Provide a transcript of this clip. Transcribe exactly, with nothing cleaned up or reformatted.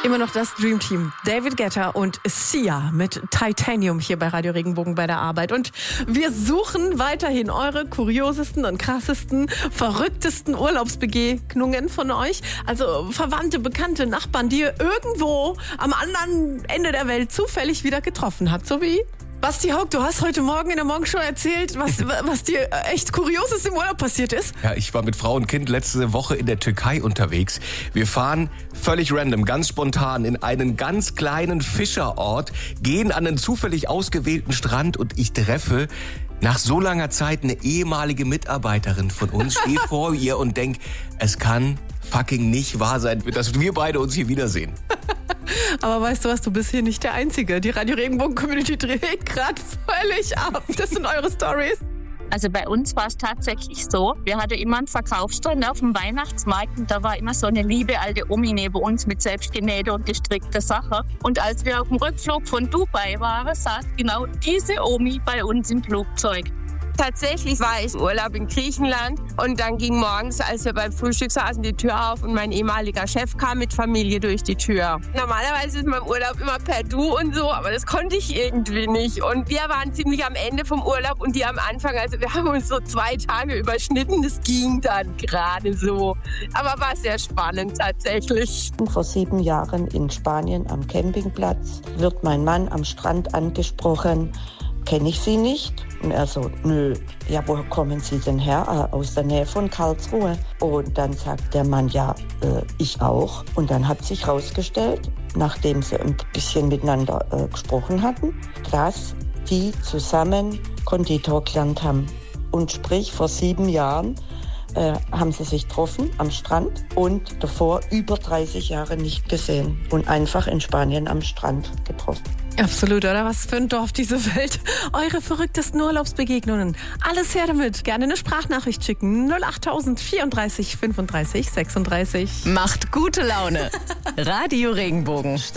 Immer noch das Dream Team. David Guetta und Sia mit Titanium hier bei Radio Regenbogen bei der Arbeit. Und wir suchen weiterhin eure kuriosesten und krassesten, verrücktesten Urlaubsbegegnungen von euch. Also Verwandte, Bekannte, Nachbarn, die ihr irgendwo am anderen Ende der Welt zufällig wieder getroffen habt. So wie Basti Haug, du hast heute Morgen in der Morgenshow erzählt, was, was dir echt Kurioses im Urlaub passiert ist. Ja, ich war mit Frau und Kind letzte Woche in der Türkei unterwegs. Wir fahren völlig random, ganz spontan in einen ganz kleinen Fischerort, gehen an einen zufällig ausgewählten Strand und ich treffe nach so langer Zeit eine ehemalige Mitarbeiterin von uns, stehe vor ihr und denk, es kann fucking nicht wahr sein, dass wir beide uns hier wiedersehen. Aber weißt du was, du bist hier nicht der Einzige. Die Radio Regenbogen-Community dreht gerade völlig ab. Das sind eure Stories. Also bei uns war es tatsächlich so, wir hatten immer einen Verkaufsstand auf dem Weihnachtsmarkt und da war immer so eine liebe alte Omi neben uns mit selbstgenähte und gestrickter Sache. Und als wir auf dem Rückflug von Dubai waren, saß genau diese Omi bei uns im Flugzeug. Tatsächlich war ich im Urlaub in Griechenland und dann ging morgens, als wir beim Frühstück saßen, die Tür auf und mein ehemaliger Chef kam mit Familie durch die Tür. Normalerweise ist man im Urlaub immer per Du und so, aber das konnte ich irgendwie nicht. Und wir waren ziemlich am Ende vom Urlaub und die am Anfang, also wir haben uns so zwei Tage überschnitten, das ging dann gerade so. Aber war sehr spannend tatsächlich. Vor sieben Jahren in Spanien am Campingplatz wird mein Mann am Strand angesprochen. Kenne ich Sie nicht? Und er so, nö. Ja, woher kommen Sie denn her? Ah, aus der Nähe von Karlsruhe. Und dann sagt der Mann, ja, äh, ich auch. Und dann hat sich herausgestellt, nachdem sie ein bisschen miteinander äh, gesprochen hatten, dass die zusammen Konditor gelernt haben. Und sprich, vor sieben Jahren äh, haben sie sich getroffen am Strand und davor über dreißig Jahre nicht gesehen. Und einfach in Spanien am Strand getroffen. Absolut, oder? Was für ein Dorf diese Welt. Eure verrücktesten Urlaubsbegegnungen. Alles her damit. Gerne eine Sprachnachricht schicken. null acht tausend vierunddreißig fünfunddreißig sechsunddreißig. Macht gute Laune. Radio Regenbogen.